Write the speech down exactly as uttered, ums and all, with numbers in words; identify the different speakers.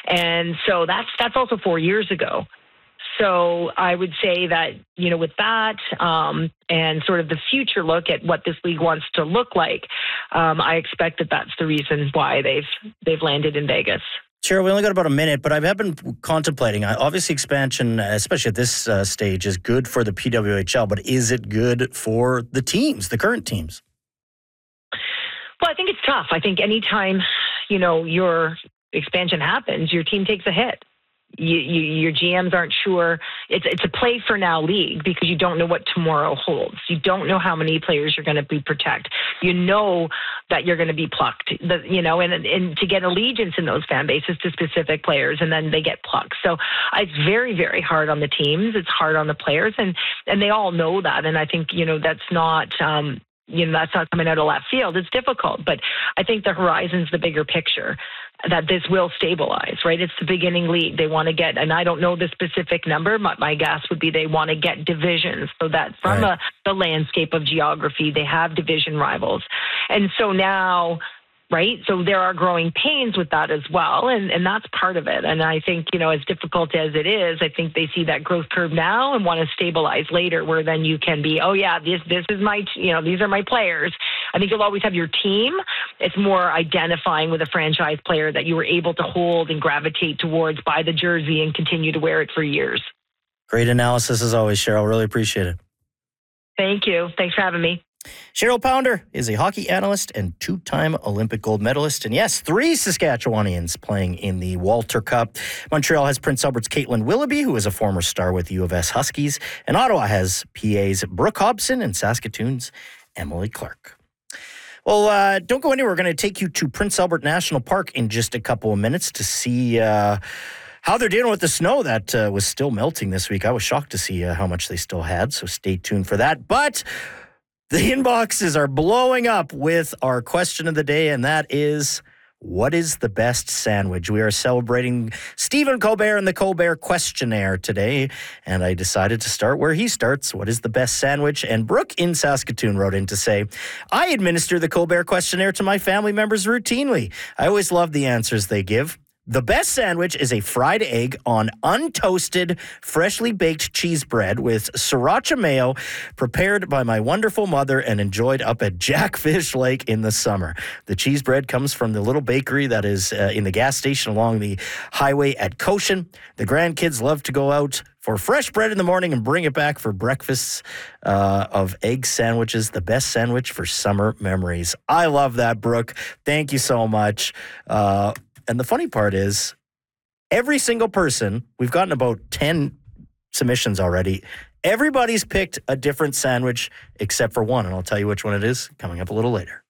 Speaker 1: And so that's that's also four years ago. So I would say that, you know, with that um, and sort of the future look at what this league wants to look like, um, I expect that that's the reason why they've they've landed in Vegas.
Speaker 2: Cheryl, we only got about a minute, but I've been contemplating. Obviously, expansion, especially at this uh, stage, is good for the P W H L, but is it good for the teams, the current teams?
Speaker 1: Well, I think it's tough. I think anytime, you know, your expansion happens, your team takes a hit. You, you, your G Ms aren't sure. It's it's a play for now league because you don't know what tomorrow holds. You don't know how many players you're going to be protect. You know that you're going to be plucked. The, you know, and and to get allegiance in those fan bases to specific players, and then they get plucked. So it's very very hard on the teams. It's hard on the players, and and they all know that. And I think you know that's not. Um, You know, that's not coming out of left field. It's difficult, but I think the horizon's the bigger picture, that this will stabilize, right? It's the beginning league. They want to get, and I don't know the specific number, but my guess would be they want to get divisions so that from
Speaker 2: right.
Speaker 1: a, the landscape of geography, they have division rivals. And so now, right? So there are growing pains with that as well, and, and that's part of it. And I think, you know, as difficult as it is, I think they see that growth curve now and want to stabilize later, where then you can be, oh yeah, this this is my, you know, these are my players. I think you'll always have your team. It's more identifying with a franchise player that you were able to hold and gravitate towards, buy the jersey, and continue to wear it for years.
Speaker 2: Great analysis as always, Cheryl. Really appreciate it.
Speaker 1: Thank you. Thanks for having me.
Speaker 2: Cheryl Pounder is a hockey analyst and two-time Olympic gold medalist. And yes, three Saskatchewanians playing in the Walter Cup. Montreal has Prince Albert's Caitlin Willoughby, who is a former star with the U of S Huskies. And Ottawa has P A's Brooke Hobson and Saskatoon's Emily Clark. Well, uh, don't go anywhere. We're going to take you to Prince Albert National Park in just a couple of minutes to see uh, how they're dealing with the snow that uh, was still melting this week. I was shocked to see uh, how much they still had, so stay tuned for that. But the inboxes are blowing up with our question of the day, and that is, what is the best sandwich? We are celebrating Stephen Colbert and the Colbert Questionnaire today, and I decided to start where he starts. What is the best sandwich? And Brooke in Saskatoon wrote in to say, I administer the Colbert Questionnaire to my family members routinely. I always love the answers they give. The best sandwich is a fried egg on untoasted, freshly baked cheese bread with sriracha mayo, prepared by my wonderful mother and enjoyed up at Jackfish Lake in the summer. The cheese bread comes from the little bakery that is uh, in the gas station along the highway at Cochin. The grandkids love to go out for fresh bread in the morning and bring it back for breakfasts uh, of egg sandwiches. The best sandwich for summer memories. I love that, Brooke. Thank you so much. Uh, And the funny part is, every single person, we've gotten about ten submissions already. Everybody's picked a different sandwich except for one, and I'll tell you which one it is coming up a little later.